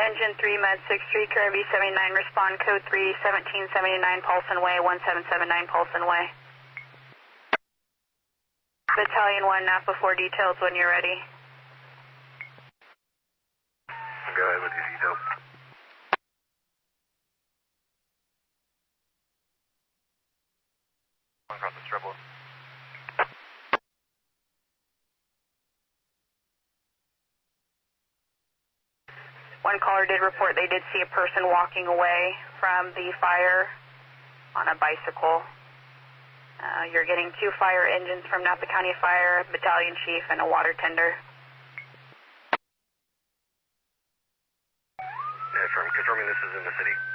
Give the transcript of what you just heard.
Engine 3, Med 63, Caribbean 79, respond code 3, 1779 Paulson Way, 1779 Paulson Way. Battalion 1, Napa 4 details when you're ready. Go ahead with your details. Across the treble. One caller did report they did see a person walking away from the fire on a bicycle. You're getting 2 fire engines from Napa County Fire, battalion chief, and a water tender. Yeah, confirming this is in the city.